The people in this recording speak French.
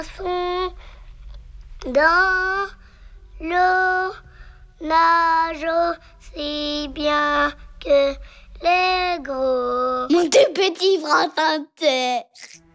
Fond dans l'eau, nage aussi bien que les gros. Mon tout petit bras de terre.